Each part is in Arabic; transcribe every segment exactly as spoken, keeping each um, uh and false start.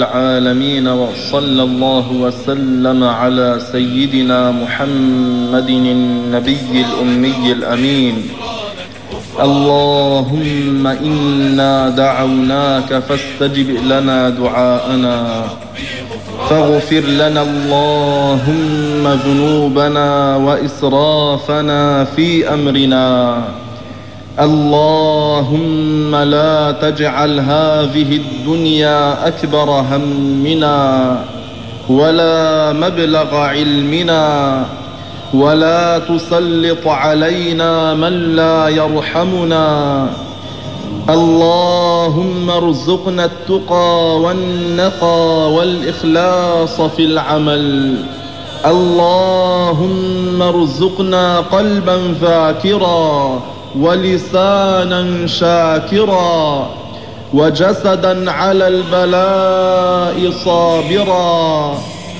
العالمين، وصلى الله وسلم على سيدنا محمد النبي الأمي الأمين. اللهم إنا دعوناك فاستجب لنا دعاءنا، فاغفر لنا اللهم ذنوبنا وإسرافنا في أمرنا. اللهم لا تجعل هذه الدنيا أكبر همنا ولا مبلغ علمنا، ولا تسلط علينا من لا يرحمنا. اللهم ارزقنا التقى والنقى والإخلاص في العمل. اللهم ارزقنا قلبا ذاكرا ولسانا شاكرا وجسدا على البلاء صابرا.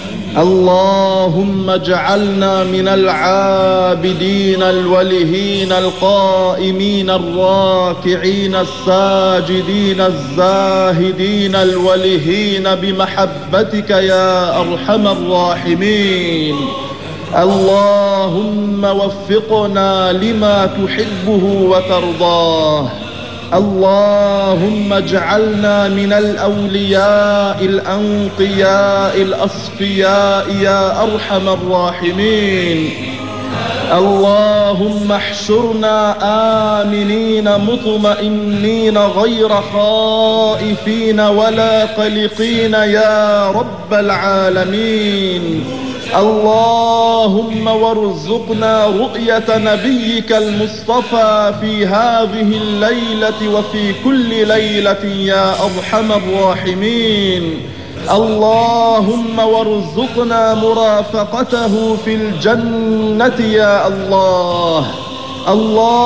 اللهم اجعلنا من العابدين الولهين القائمين الراكعين الساجدين الزاهدين الولهين بمحبتك يا أرحم الراحمين. اللهم وفقنا لما تحبه وترضاه. اللهم اجعلنا من الأولياء الأنقياء الأصفياء يا أرحم الراحمين. اللهم احشرنا آمنين مطمئنين غير خائفين ولا قلقين يا رب العالمين. اللهم وارزقنا رؤية نبيك المصطفى في هذه الليلة وفي كل ليلة يا أرحم الراحمين. اللهم وارزقنا مرافقته في الجنة يا الله. الله